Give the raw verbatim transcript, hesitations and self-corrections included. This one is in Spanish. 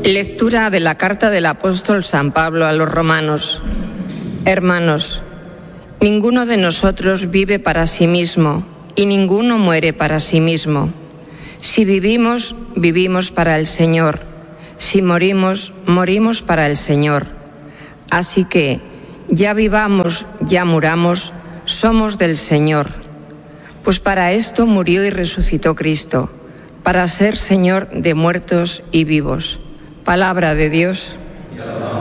Lectura de la carta del apóstol San Pablo a los romanos. Hermanos, ninguno de nosotros vive para sí mismo y ninguno muere para sí mismo. Si vivimos, vivimos para el Señor. Si morimos, morimos para el Señor. Así que, ya vivamos, ya muramos, somos del Señor. Pues para esto murió y resucitó Cristo, para ser Señor de muertos y vivos. Palabra de Dios.